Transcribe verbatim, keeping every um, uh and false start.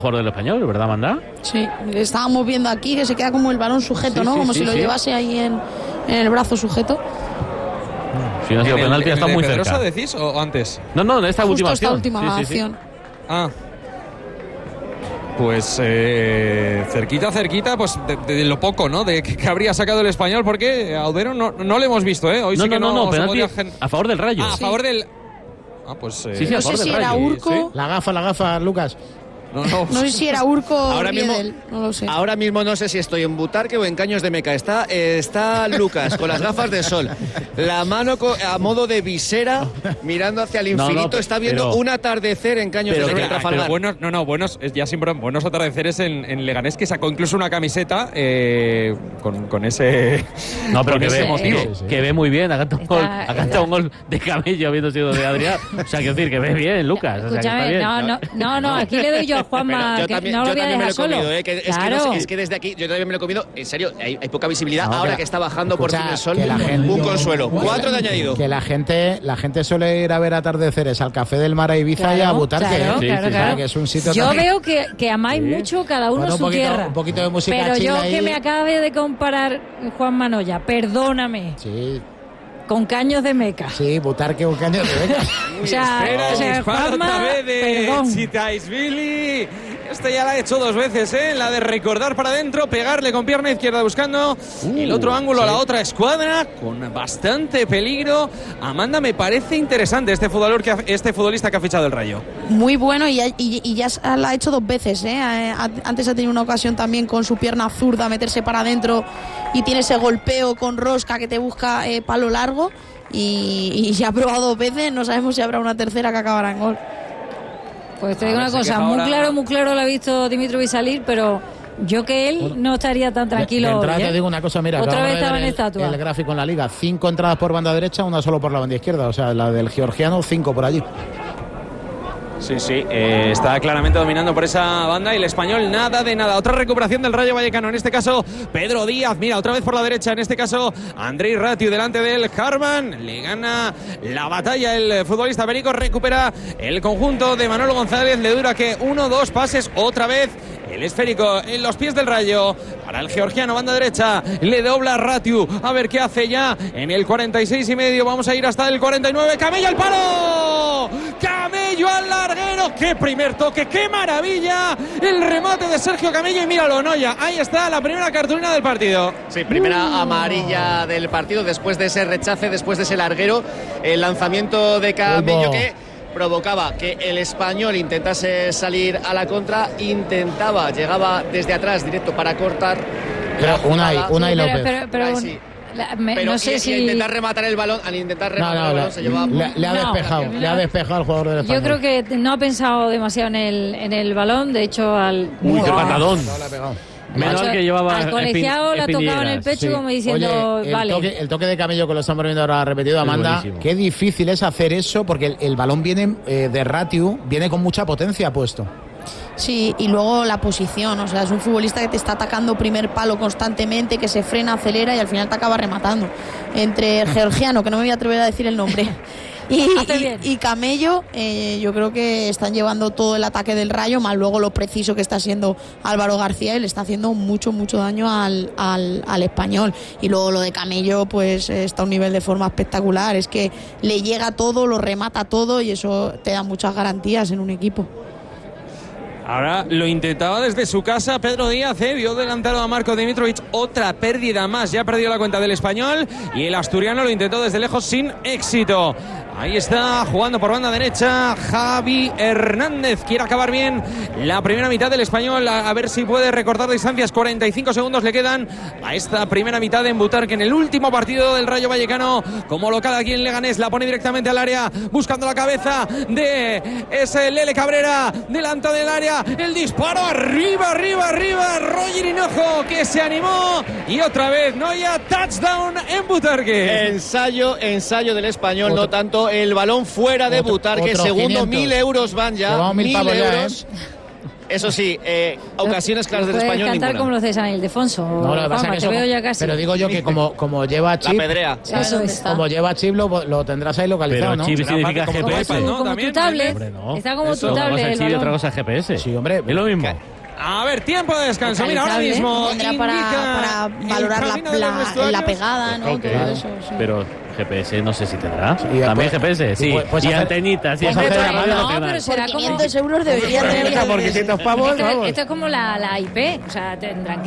jugador del Español, ¿verdad, Amanda? Sí, estábamos viendo aquí que se queda como el balón sujeto, sí, ¿no? Sí, como sí, si lo sí. llevase ahí en, en el brazo sujeto. Si no ha sido penalti, está muy cerca. ¿Pedrosa decís o antes? No, no, en esta Justo última esta acción. última Sí, sí, sí. acción. Ah. Pues eh, cerquita, cerquita, pues de, de lo poco, ¿no? De que, que habría sacado el Español, porque a Audero no, no le hemos visto, ¿eh? Hoy No, sí que no, no, no, no, se penalti podría gen- a favor del Rayo. Ah, a Sí. favor del... Ah, pues... Eh, Sí, sí, a No favor sé del si era Rayo. Urco, Sí. La gafa, la gafa, Lucas. No, no, no sé si era Urco o Ahora mismo- Riedel, no lo sé. Ahora mismo no sé si estoy en Butarque o en Caños de Meca. Está, eh, está Lucas con las gafas de sol, la mano co- a modo de visera, mirando hacia el No, no, infinito. pe- está viendo pero- un atardecer en Caños pero de que- Meca, Pero Trafalgar. buenos, no, no, buenos, es ya siempre buenos atardeceres en, en Leganés, que sacó incluso una camiseta eh, con, con ese No, pero con que ese ve, motivo. que, que ve muy bien. Ha cantado un gol, Está- ha cantado un gol de Camello habiendo sido de Adrián. O sea, quiero decir que ve bien, Lucas. O sea, que está Escúchame, bien. no, no, no, no, aquí le doy yo a Juanma, Pero yo que también, no yo lo voy a también me dejar lo he solo. comido, ¿eh? Que es, que no Claro. sé, es que desde aquí yo también me lo he comido. En serio, hay, hay poca visibilidad. No, Ahora que que, la- está bajando por escucha, fin el sol, que la gente- un consuelo. Cuatro de añadido. Que la gente, la gente suele ir a ver atardeceres al Café del Mar a Ibiza Claro, y a Butarque. claro, ¿eh? Sí, claro, sí, sí. claro. Que es un sitio Yo también- veo que, que amáis Sí. mucho cada uno Bueno, un su poquito- tierra. un poquito de música Pero yo chila que ahí. me acabe de comparar Juan Manoya, perdóname, Sí, con Caños de Meca. sí, Butarque o Caños de Meca. O sea, Espera, o sea, disparo Juanma, otra vez de perdón. Chitaisvili. Este ya la ha hecho dos veces, ¿eh? La de recordar para adentro, pegarle con pierna izquierda buscando el otro ángulo a la otra escuadra, con bastante peligro. Amanda, me parece interesante este futbolista que ha, este futbolista que ha fichado el Rayo. Muy bueno y ya, y, y ya la ha hecho dos veces, ¿eh? Eh, Antes ha tenido una ocasión también con su pierna zurda meterse para adentro y tiene ese golpeo con rosca que te busca eh, palo largo y, y ya ha probado dos veces, no sabemos si habrá una tercera que acabará en gol. Pues te A digo ver, una se cosa, queja muy ahora- claro, muy claro lo ha visto Dimitrovic salir, pero yo que él no estaría tan tranquilo De entrada hoy, ¿eh? te digo una cosa, mira, Otra acabamos vez de estaba ver en el, estatua. el gráfico en la liga. Cinco entradas por banda derecha, una solo por la banda izquierda. O sea, la del georgiano, cinco por allí. Sí, sí, eh, está claramente dominando por esa banda y el Español nada de nada. Otra recuperación del Rayo Vallecano, en este caso Pedro Díaz, mira, otra vez por la derecha, en este caso Andrei Ratiu delante del Harman, le gana la batalla el futbolista Perico, recupera el conjunto de Manolo González, le dura que uno, dos pases, otra vez el esférico en los pies del Rayo para el georgiano, banda derecha, le dobla Ratiu, a ver qué hace ya en el cuarenta y seis y medio, vamos a ir hasta el cuarenta y nueve, Camello al palo, Camello al larguero, qué primer toque, qué maravilla, el remate de Sergio Camello y míralo, Noya, ahí está la primera cartulina del partido. Sí, primera amarilla del partido después de ese rechace, después de ese larguero, el lanzamiento de Camello Hubo. que provocaba que el Español intentase salir a la contra, intentaba, llegaba desde atrás directo para cortar. Pero la Unai, jugada. Unai Pero, López. pero, pero, Ahí sí. la- me- Pero no sé y- y si... al intentar rematar el balón, al intentar No, rematar no, el balón le, se llevaba. le- le ha No, despejado, la- le ha despejado el jugador del Yo Español. creo que no ha pensado demasiado en el, en el balón, de hecho al... Uy, qué ¡Buah! patadón. No, le ha pegado. Menos que llevaba al colegiado espin- le ha tocado en el espinilleras. pecho Sí. como diciendo, Oye, el, vale. toque, el toque de Camello que lo estamos viendo ahora repetido, Es Amanda, buenísimo. qué difícil es hacer eso porque el, el balón viene eh, de Ratiu, viene con mucha potencia puesto. Sí, y luego la posición, o sea, es un futbolista que te está atacando primer palo constantemente, que se frena, acelera y al final te acaba rematando. Entre el georgiano, que no me voy a atrever a decir el nombre, y, Hace y- bien. y Camello, eh, yo creo que están llevando todo el ataque del Rayo, más luego lo preciso que está siendo Álvaro García y le está haciendo mucho, mucho daño al, al, al Español. Y luego lo de Camello, pues eh, está a un nivel de forma espectacular, es que le llega todo, lo remata todo y eso te da muchas garantías en un equipo. Ahora lo intentaba desde su casa Pedro Díaz, ¿eh? Vio delantero a Marco Dimitrovic, otra pérdida más, ya ha perdido la cuenta del Español y el asturiano lo intentó desde lejos sin éxito. Ahí está jugando por banda derecha Javi Hernández, quiere acabar bien la primera mitad del Español, a, a ver si puede recortar distancias, cuarenta y cinco segundos le quedan a esta primera mitad en Butarque, en el último partido del Rayo Vallecano como local aquí en Leganés, la pone directamente al área, buscando la cabeza de ese Lele Cabrera, delante del área, el disparo, arriba, arriba, arriba, Roger Hinojo que se animó y otra vez Noya, touchdown en Butarque. Ensayo, ensayo del Español, Otro- no tanto el balón fuera de otro- Butarque, otro segundo, quinientos. mil euros van ya, Llevamos mil mil pavos ya, euros. ¿eh? Eso sí, eh, ocasiones claras del Puedes español cantar ninguna. como los de San Ildefonso. No, lo que pasa Juanma, es te que eso, veo ya casi. pero digo yo que como, como lleva La chip, pedrea. ¿Sabes Eso dónde es. está? como lleva chip lo, lo tendrás ahí localizado, Pero ¿no? chip Será significa como G P S. iPad, ¿no? como También, tu tablet. Hombre, no. Está como Eso, tu Una cosa tablet. es el chip y otra balón. cosa es G P S. Sí, hombre. Es lo mismo. A ver, tiempo de descanso. Mira, ahora Localizable. mismo Tendrá para, indica para el valorar la, camino de los la, vestuarios. la pegada, ¿no? Ok. Todo eso, sí. Pero G P S no sé si tendrá. Sí, También pues- G P S, sí, sí. pues- pues y hacer- antenitas. y pues antenitas hacer la no radio. tendrá. pero será Por como- quinientos euros debería tener. Por quinientos pavos, Esto, vamos. esto es como la, la I P, o sea, tendrán que